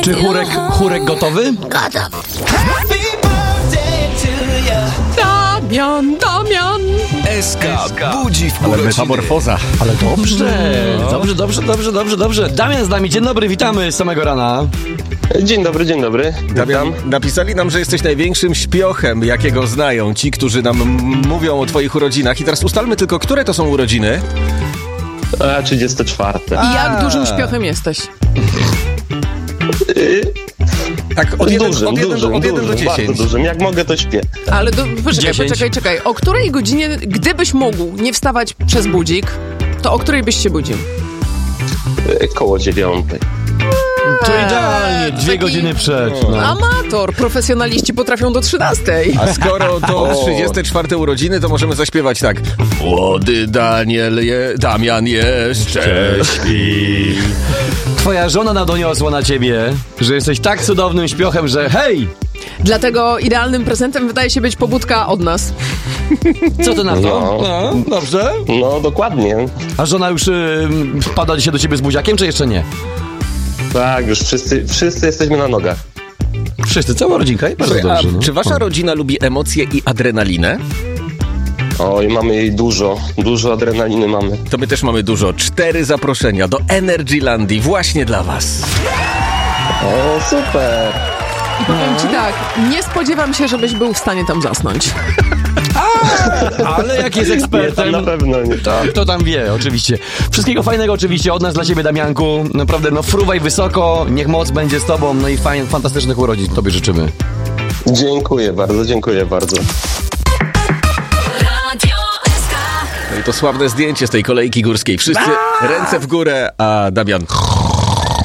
Czy chórek gotowy? Gotowy. Damian. SK budzi w Ale urodziny. metamorfoza. Ale dobrze. Damian z nami, dzień dobry, witamy z samego rana. Dzień dobry. Damian, napisali nam, że jesteś największym śpiochem, jakiego znają ci, którzy nam mówią o twoich urodzinach. I teraz ustalmy tylko, które to są urodziny. 34. I jak dużym śpiochem jesteś? Tak, od 1 Dużym, do 10. bardzo dużym. Jak mogę, to śpię. Ale Dziesięć. poczekaj. O której godzinie, gdybyś mógł nie wstawać przez budzik, to o której byś się budził? Koło 9. To idealnie, 2 godziny przed. No. Amator, profesjonaliści potrafią do 13. A skoro to 34 urodziny, to możemy zaśpiewać tak. Młody Damian jeszcze śpi. Twoja żona doniosła na ciebie, że jesteś tak cudownym śpiochem, że hej! Dlatego idealnym prezentem wydaje się być pobudka od nas. Co ty na to? No, dobrze. No, dokładnie. A żona już wpada dzisiaj do ciebie z buziakiem, czy jeszcze nie? Tak, już wszyscy jesteśmy na nogach. Wszyscy, cała rodzinka i bardzo Słuchaj, dobrze. No. Czy wasza rodzina lubi emocje i adrenalinę? Oj, mamy jej dużo adrenaliny mamy. To my też mamy dużo. 4 zaproszenia do Energylandii właśnie dla was. O, super. I powiem ci tak, nie spodziewam się, żebyś był w stanie tam zasnąć. Ale jak jest Nie, ekspertem, na pewno nie. to tam wie, oczywiście. Wszystkiego fajnego oczywiście od nas dla ciebie, Damianku. Naprawdę, fruwaj wysoko, niech moc będzie z tobą, no i fantastycznych urodzin tobie życzymy. Dziękuję bardzo. No i to sławne zdjęcie z tej kolejki górskiej. Wszyscy ręce w górę, a Damian...